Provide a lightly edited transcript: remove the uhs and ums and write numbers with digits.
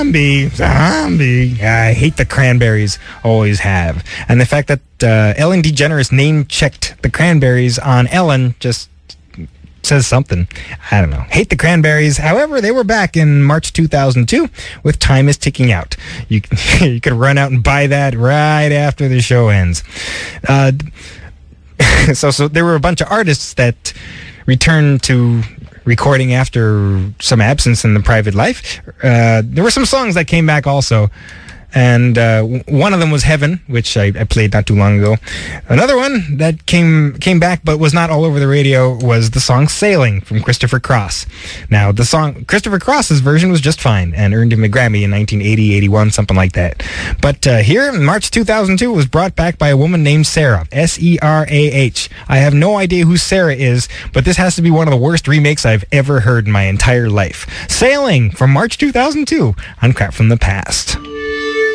Zombie. Yeah, I hate the Cranberries, always have. And the fact that Ellen DeGeneres name-checked the Cranberries on Ellen just says something. I don't know. Hate the Cranberries. However, they were back in March 2002 with Time Is Ticking Out. You could run out and buy that right after the show ends. So there were a bunch of artists that returned to recording after some absence in the private life. There were some songs that came back also. And one of them was Heaven, which I played not too long ago. Another one that came back but was not all over the radio was the song Sailing from Christopher Cross. Now, the song, Christopher Cross's version was just fine and earned him a Grammy in 1980, 81, something like that. But here in March 2002, it was brought back by a woman named Sarah, S-E-R-A-H. I have no idea who Sarah is, but this has to be one of the worst remakes I've ever heard in my entire life. Sailing from March 2002 on Crap from the Past.